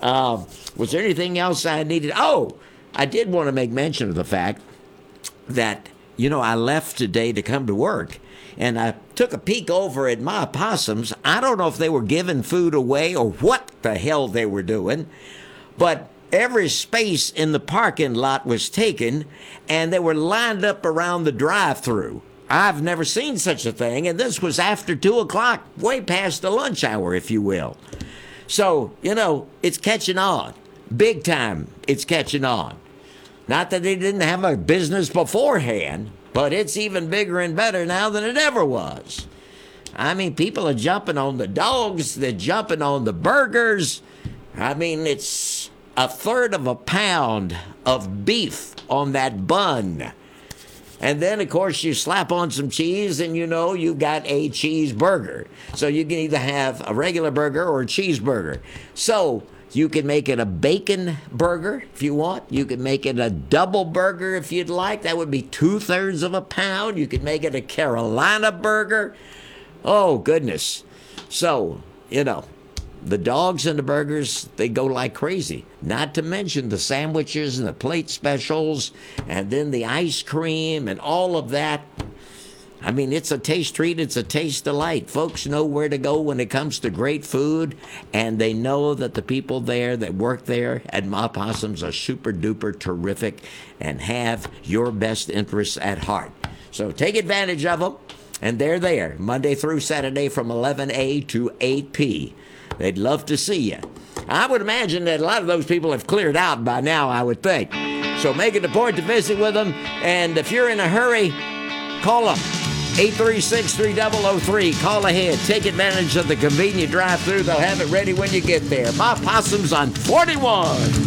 Was there anything else I needed? Oh, I did want to make mention of the fact that, I left today to come to work, and I took a peek over at my opossums. I don't know if they were giving food away or what the hell they were doing, but every space in the parking lot was taken, and they were lined up around the drive-through. I've never seen such a thing, and this was after 2 o'clock, way past the lunch hour, if you will. So, it's catching on. Big time, it's catching on. Not that they didn't have a business beforehand, but it's even bigger and better now than it ever was. I mean, people are jumping on the dogs, they're jumping on the burgers. I mean, it's a third of a pound of beef on that bun. And then, of course, you slap on some cheese and you've got a cheeseburger. So you can either have a regular burger or a cheeseburger. So you can make it a bacon burger if you want. You can make it a double burger if you'd like. That would be 2/3 of a pound. You could make it a Carolina burger. Oh, goodness. So, the dogs and the burgers, they go like crazy. Not to mention the sandwiches and the plate specials and then the ice cream and all of that. I mean, it's a taste treat. It's a taste delight. Folks know where to go when it comes to great food, and they know that the people there that work there at My Possums are super duper terrific and have your best interests at heart. So take advantage of them, and they're there Monday through Saturday from 11 to 8 They'd love to see you. I would imagine that a lot of those people have cleared out by now, I would think. So make it a point to visit with them, and if you're in a hurry, call them. 836-3003. Call ahead. Take advantage of the convenient drive-thru. They'll have it ready when you get there. My Possums on 41.